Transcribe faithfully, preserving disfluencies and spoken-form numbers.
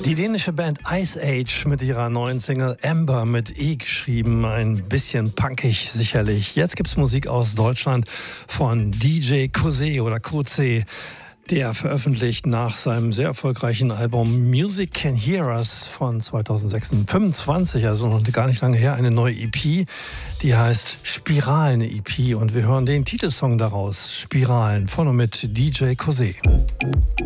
Die dänische Band Ice Age mit ihrer neuen Single Amber mit E geschrieben. Ein bisschen punkig sicherlich. Jetzt gibt's Musik aus Deutschland von D J Kosé oder Kotze. Der veröffentlicht nach seinem sehr erfolgreichen Album Music Can Hear Us von zweitausendsechsundzwanzig, also noch gar nicht lange her, eine neue E P, die heißt Spiralen E P und wir hören den Titelsong daraus, Spiralen, von und mit D J Kosé.